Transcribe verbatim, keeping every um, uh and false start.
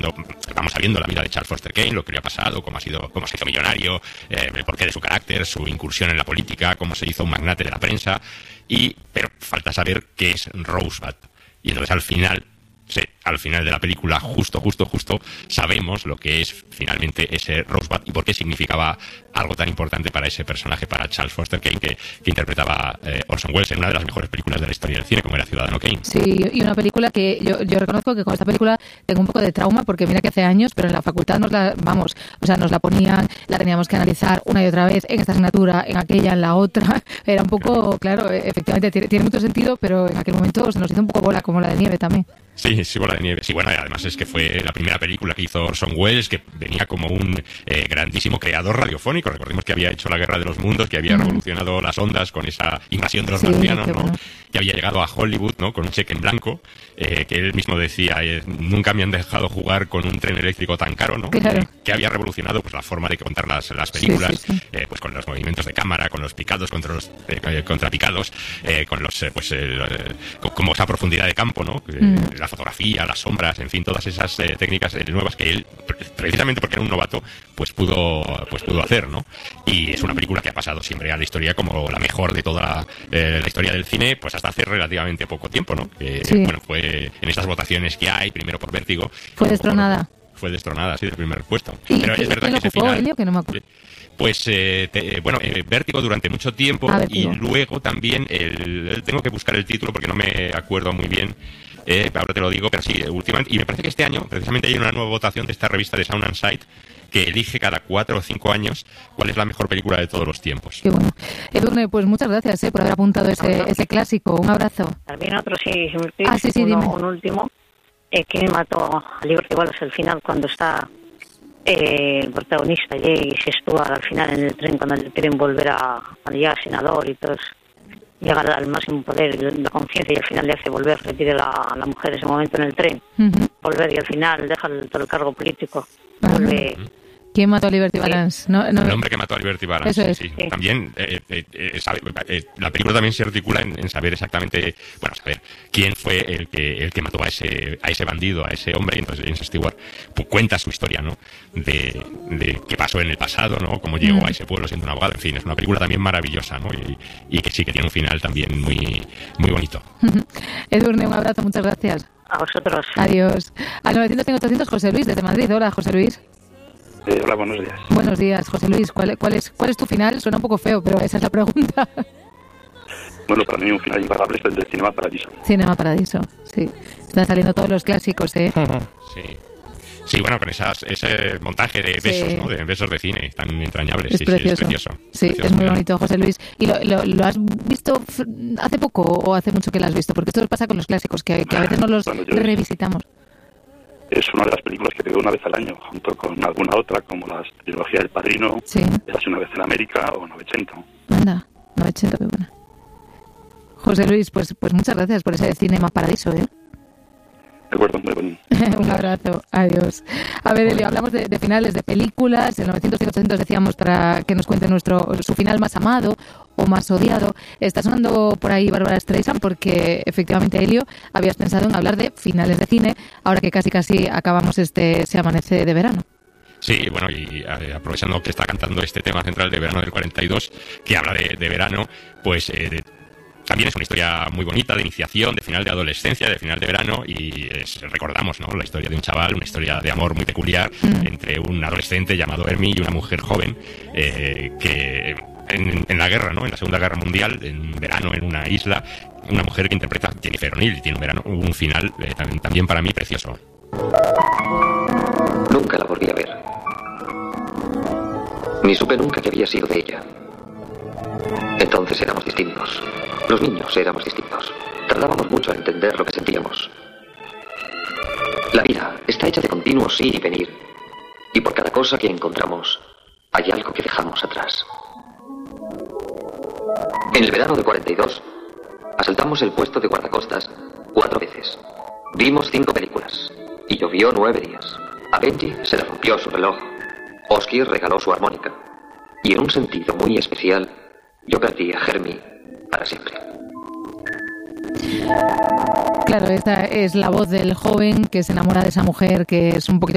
vamos sabiendo la vida de Charles Foster Kane, lo que le ha pasado, cómo ha sido, cómo se hizo millonario, eh, el porqué de su carácter, su incursión en la política, cómo se hizo un magnate de la prensa, y pero falta saber qué es Rosebud. Y entonces al final, sí, al final de la película, justo, justo, justo, sabemos lo que es finalmente ese Rosebud y por qué significaba algo tan importante para ese personaje, para Charles Foster Kane, que, que interpretaba eh, Orson Welles en una de las mejores películas de la historia del cine, como era Ciudadano Kane. Sí, y una película que yo, yo reconozco que con esta película tengo un poco de trauma, porque mira que hace años, pero en la facultad nos la, vamos, o sea, nos la ponían, la teníamos que analizar una y otra vez, en esta asignatura, en aquella, en la otra. Era un poco, claro, efectivamente, tiene, tiene mucho sentido, pero en aquel momento se nos hizo un poco bola, como la de nieve también. Sí, sí, Bola de Nieve. Sí, bueno, y además es que fue la primera película que hizo Orson Welles, que venía como un eh, grandísimo creador radiofónico. Recordemos que había hecho La Guerra de los Mundos, que había mm. revolucionado las ondas con esa invasión de los sí, marcianos, ¿no? Bueno. Que había llegado a Hollywood, ¿no? Con un cheque en blanco, eh, que él mismo decía, eh, nunca me han dejado jugar con un tren eléctrico tan caro, ¿no? Claro. Eh, que había revolucionado pues la forma de contar las, las películas, sí, sí, sí. Eh, pues con los movimientos de cámara, con los picados contra los eh, contrapicados, eh, con los eh, pues eh, como esa profundidad de campo, ¿no? Eh, mm. La fotografía, las sombras, en fin, todas esas eh, técnicas eh, nuevas que él, precisamente porque era un novato, pues pudo pues pudo hacer, ¿no? Y es una película que ha pasado siempre a la historia como la mejor de toda la, eh, la historia del cine, pues hasta hace relativamente poco tiempo, ¿no? Que, sí. Bueno, fue en estas votaciones que hay, primero por Vértigo. Fue destronada. Por, fue destronada, sí, del primer puesto. ¿Y Pero qué, es verdad qué que ese ocupó, final... Elio, que no me acuerdo? Pues, eh, te, bueno, eh, Vértigo durante mucho tiempo ah, y luego también, el, tengo que buscar el título porque no me acuerdo muy bien, eh, ahora te lo digo, pero sí, últimamente, y me parece que este año precisamente hay una nueva votación de esta revista de Sound and Sight que elige cada cuatro o cinco años cuál es la mejor película de todos los tiempos. Qué bueno. Edurne, pues muchas gracias eh, por haber apuntado ese, ese clásico. Un abrazo. También otro, sí, si me pides, ah, sí, sí, uno, dime. un último, eh, que mató a Liberty Balance al final cuando está... Eh, el protagonista Jay se estuvo al final en el tren cuando le piden volver a cuando llega senador y todo llega al máximo poder y la conciencia y al final le hace volver, le pide la, a la mujer en ese momento en el tren uh-huh. volver y al final deja el, todo el cargo político uh-huh. vuelve. ¿Quién mató a Liberty Balance? Sí. No, no... El hombre que mató a Liberty Balance. Eso es. Sí, sí. Sí. También, eh, eh, eh, sabe, eh, la película también se articula en, en saber exactamente, bueno, saber quién fue el que el que mató a ese a ese bandido, a ese hombre. Y entonces James Stewart pues, cuenta su historia, ¿no? De, de qué pasó en el pasado, ¿no? Cómo llegó mm. a ese pueblo siendo un abogado. En fin, es una película también maravillosa, ¿no? Y, y que sí que tiene un final también muy muy bonito. Edurne, un abrazo, muchas gracias. A vosotros. Adiós. Al novecientos cinco ochocientos, José Luis, desde Madrid. Hola, José Luis. Eh, hola, buenos días. Buenos días, José Luis. ¿Cuál, cuál, es, ¿Cuál es tu final? Suena un poco feo, pero esa es la pregunta. Bueno, para mí un final impagable es el de Cinema Paradiso. Cinema Paradiso, sí. Están saliendo todos los clásicos, ¿eh? Sí. Sí, bueno, con esas, ese montaje de besos, sí. ¿no? De besos de cine tan entrañables. Es sí, precioso. Sí, es precioso. Sí, precioso, es muy bonito, José Luis. ¿Y lo, lo, lo has visto hace poco o hace mucho que lo has visto? Porque esto pasa con los clásicos, que, que a veces no los bueno, revisitamos. Es una de las películas que veo una vez al año, junto con alguna otra, como la trilogía del Padrino, sí. Érase una vez en América o Novecento. Anda, Novecento, qué buena. José Luis, pues, pues muchas gracias por ese Cinema Paradiso, ¿eh? De acuerdo, muy bonito. Un abrazo, adiós. A ver, Elio, hablamos de, de finales de películas. En novecientos y ochocientos decíamos para que nos cuente nuestro su final más amado o más odiado. Está sonando por ahí Bárbara Streisand porque efectivamente, Elio, habías pensado en hablar de finales de cine, ahora que casi casi acabamos este Se amanece de verano. Sí, bueno, y eh, aprovechando que está cantando este tema central de verano del cuarenta y dos, que habla de, de verano, pues... Eh, de, También es una historia muy bonita de iniciación, de final de adolescencia, de final de verano y es, recordamos, ¿no? La historia de un chaval, una historia de amor muy peculiar mm. entre un adolescente llamado Hermie y una mujer joven eh, que en, en la guerra, ¿no? En la Segunda Guerra Mundial, en verano en una isla, una mujer que interpreta a Jennifer O'Neill y tiene un, verano, un final eh, también, también para mí precioso. Nunca la volví a ver. Ni supe nunca que había sido de ella. Entonces éramos distintos. Los niños éramos distintos. Tardábamos mucho en entender lo que sentíamos. La vida está hecha de continuos ir y venir. Y por cada cosa que encontramos, hay algo que dejamos atrás. En el verano de cuarenta y dos, asaltamos el puesto de guardacostas cuatro veces. Vimos cinco películas. Y llovió nueve días. A Benji se le rompió su reloj. Oski regaló su armónica. Y en un sentido muy especial, yo perdí a Hermie para siempre. Claro, esta es la voz del joven que se enamora de esa mujer que es un poquito